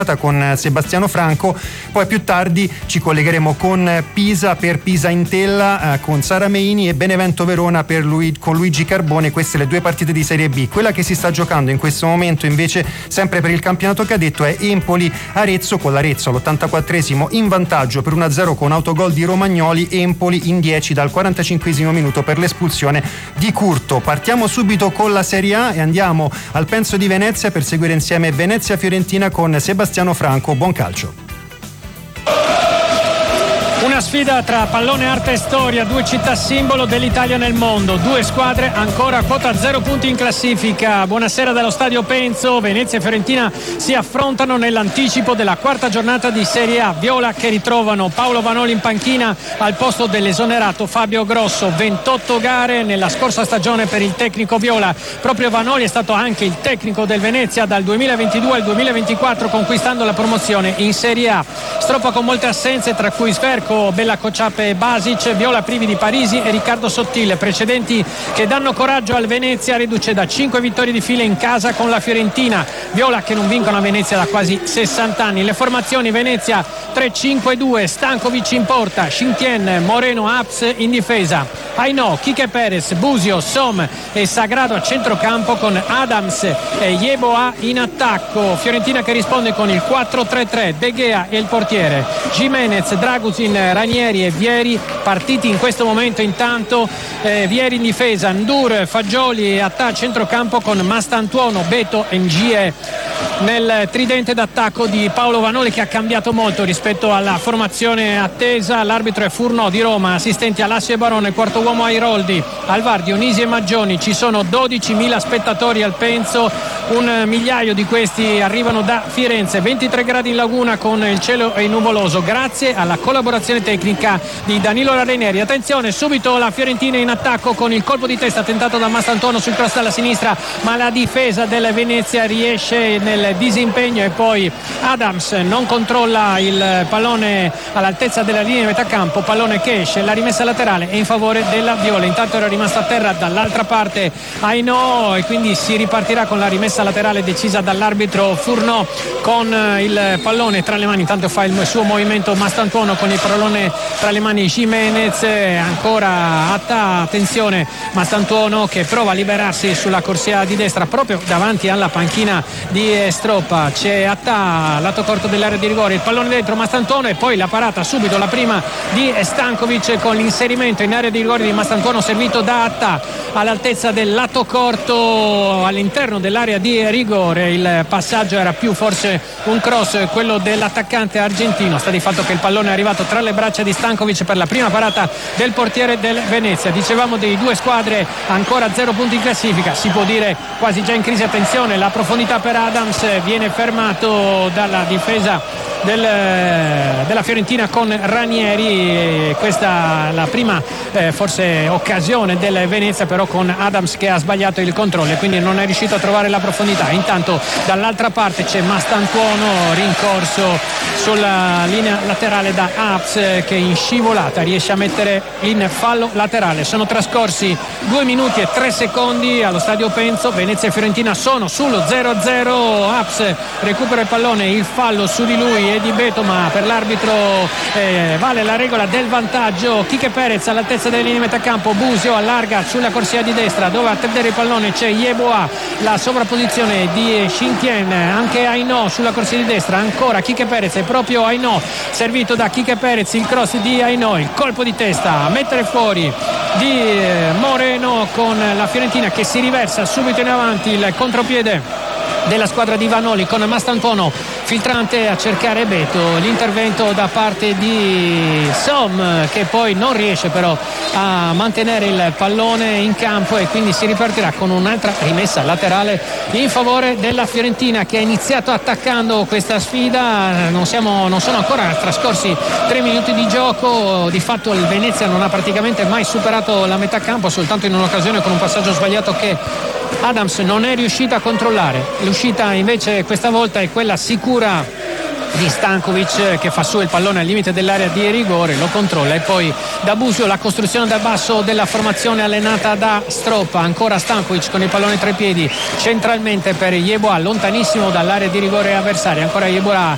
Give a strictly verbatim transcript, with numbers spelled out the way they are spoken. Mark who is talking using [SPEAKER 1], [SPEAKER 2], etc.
[SPEAKER 1] con Sebastiano Franco. Poi più tardi ci collegheremo con Pisa per Pisa Intella eh, con Sara Meini e Benevento Verona per Lui, con Luigi Carbone. Queste le due partite di Serie B. Quella che si sta giocando in questo momento invece sempre per il campionato cadetto è Empoli Arezzo, con l'Arezzo all'ottantaquattresimo in vantaggio per uno a zero con autogol di Romagnoli. Empoli in dieci dal quarantacinquesimo minuto per l'espulsione di Curto. Partiamo subito con la Serie A e andiamo al Penso di Venezia per seguire insieme Venezia-Fiorentina con Sebastiano Franco. Buon calcio.
[SPEAKER 2] Una sfida tra pallone, arte e storia, due città simbolo dell'Italia nel mondo, due squadre ancora a quota zero punti in classifica. Buonasera dallo stadio Penso. Venezia e Fiorentina si affrontano nell'anticipo della quarta giornata di Serie A. Viola che ritrovano Paolo Vanoli in panchina al posto dell'esonerato Fabio Grosso. ventotto gare nella scorsa stagione per il tecnico viola. Proprio Vanoli è stato anche il tecnico del Venezia dal duemilaventidue al duemilaventiquattro, conquistando la promozione in Serie A. Stroppa con molte assenze, tra cui Sverco, Bella Cociape e Basic, Viola privi di Parisi e Riccardo Sottile, precedenti che danno coraggio al Venezia, riduce da cinque vittorie di fila in casa con la Fiorentina. Viola che non vincono a Venezia da quasi sessanta anni. Le formazioni: Venezia tre cinque due, Stankovic in porta, Xintien, Moreno, Aps in difesa, Ainò, Quique Perez, Busio, Som e Sagrado a centrocampo con Adams e Yeboah in attacco. Fiorentina che risponde con il quattro tre tre, De Gea e il portiere Jimenez, Draguzin, Ranieri e Vieri partiti in questo momento. Intanto eh, Vieri in difesa, Ndur, Fagioli e Attà a centrocampo con Mastantuono, Beto e Ngie nel tridente d'attacco di Paolo Vanoli, che ha cambiato molto rispetto alla formazione attesa. L'arbitro è Furnò di Roma, assistenti Alassio e Barone, quarto uomo Airoldi, al V A R Dionisi e Maggioni. Ci sono dodicimila spettatori al Penso, un migliaio di questi arrivano da Firenze. ventitré gradi in laguna con il cielo nuvoloso grazie alla collaborazione tecnica di Danilo Ranieri. Attenzione, subito la Fiorentina in attacco con il colpo di testa tentato da Mastantuono sul cross dalla sinistra, ma la difesa del Venezia riesce nel disimpegno e poi Adams non controlla il pallone all'altezza della linea di metà campo, pallone che esce, la rimessa laterale è in favore della Viola. Intanto era rimasto a terra dall'altra parte Ainò e quindi si ripartirà con la rimessa laterale decisa dall'arbitro Furnò con il pallone tra le mani. Intanto fa il suo movimento Mastantuono con il pallone tra le mani Jimenez, ancora Attà, attenzione Mastantuono che prova a liberarsi sulla corsia di destra proprio davanti alla panchina di Stroppa. C'è Attà, lato corto dell'area di rigore, il pallone dentro Mastantuono e poi la parata subito, la prima di Stankovic con l'inserimento in area di rigore di Mastantuono servito da Attà all'altezza del lato corto all'interno dell'area di rigore. Il passaggio era più forse un cross, quello dell'attaccante argentino. Sta di fatto che il pallone è arrivato tra le braccia di Stankovic per la prima parata del portiere del Venezia. Dicevamo dei due squadre ancora zero punti in classifica, si può dire quasi già in crisi. Attenzione, la profondità per Adams, viene fermato dalla difesa del, della Fiorentina con Ranieri. Questa è la prima eh, forse occasione del Venezia, però con Adams che ha sbagliato il controllo e quindi non è riuscito a trovare la profondità. Intanto dall'altra parte c'è Mastantuono, rincorso sulla linea laterale da Aps che in scivolata riesce a mettere in fallo laterale. Sono trascorsi due minuti e tre secondi allo stadio Penso. Venezia e Fiorentina sono sullo zero a zero. Aps recupera il pallone, il fallo su di lui e di Beto, ma per l'arbitro eh, vale la regola del vantaggio. Quique Perez all'altezza delle linee metà campo, Busio allarga sulla corsia di destra dove a tenere il pallone c'è Yeboah, la sovrapposizione di Xintien, anche Ainò sulla corsia di destra, ancora Quique Perez, è proprio Ainò servito da Quique Perez, il cross di Ainò, il colpo di testa a mettere fuori di Moreno con la Fiorentina che si riversa subito in avanti. Il contropiede della squadra di Vanoli con Mastantuono filtrante a cercare Beto, l'intervento da parte di Som che poi non riesce però a mantenere il pallone in campo e quindi si ripartirà con un'altra rimessa laterale in favore della Fiorentina che ha iniziato attaccando questa sfida. Non, siamo, non sono ancora trascorsi tre minuti di gioco, di fatto il Venezia non ha praticamente mai superato la metà campo, soltanto in un'occasione con un passaggio sbagliato che Adams non è riuscito a controllare. L'uscita invece questa volta è quella sicura di Stankovic che fa su il pallone al limite dell'area di rigore, lo controlla e poi da Busio la costruzione dal basso della formazione allenata da Stroppa. Ancora Stankovic con il pallone tra i piedi centralmente per Yeboah, lontanissimo dall'area di rigore avversaria. Ancora Yeboah